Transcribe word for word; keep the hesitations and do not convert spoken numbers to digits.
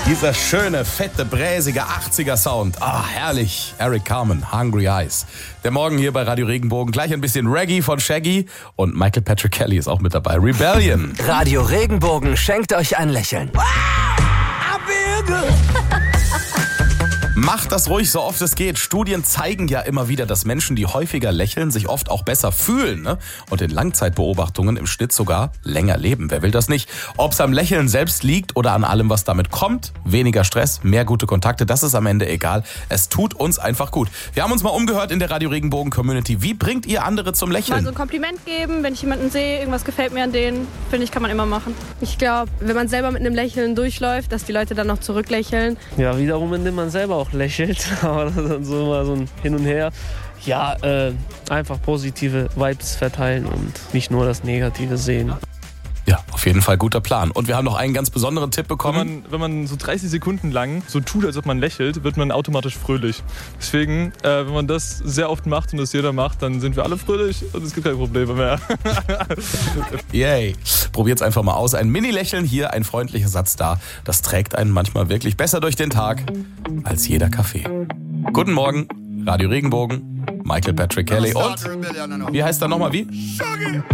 Dieser schöne, fette, bräsige achtziger Sound. Ah, herrlich. Eric Carmen, Hungry Eyes. Der Morgen hier bei Radio Regenbogen. Gleich ein bisschen Reggae von Shaggy. Und Michael Patrick Kelly ist auch mit dabei. Rebellion. Radio Regenbogen schenkt euch ein Lächeln. Wow, I feel good. Macht das ruhig, so oft es geht. Studien zeigen ja immer wieder, dass Menschen, die häufiger lächeln, sich oft auch besser fühlen. Ne? Und in Langzeitbeobachtungen im Schnitt sogar länger leben. Wer will das nicht? Ob es am Lächeln selbst liegt oder an allem, was damit kommt. Weniger Stress, mehr gute Kontakte, das ist am Ende egal. Es tut uns einfach gut. Wir haben uns mal umgehört in der Radio Regenbogen Community. Wie bringt ihr andere zum Lächeln? Mal so ein Kompliment geben, wenn ich jemanden sehe, irgendwas gefällt mir an denen, finde ich, kann man immer machen. Ich glaube, wenn man selber mit einem Lächeln durchläuft, dass die Leute dann noch zurücklächeln. Ja, wiederum, indem man selber auch lächelt, aber das ist dann so immer so ein Hin und Her. Ja, äh, einfach positive Vibes verteilen und nicht nur das Negative sehen. Ja, auf jeden Fall guter Plan. Und wir haben noch einen ganz besonderen Tipp bekommen. Wenn man, wenn man so dreißig Sekunden lang so tut, als ob man lächelt, wird man automatisch fröhlich. Deswegen, äh, wenn man das sehr oft macht und das jeder macht, dann sind wir alle fröhlich und es gibt keine Probleme mehr. Yay. Probiert's einfach mal aus. Ein Mini-Lächeln hier, ein freundlicher Satz da. Das trägt einen manchmal wirklich besser durch den Tag als jeder Kaffee. Guten Morgen, Radio Regenbogen, Michael Patrick Kelly und wie heißt er nochmal wie?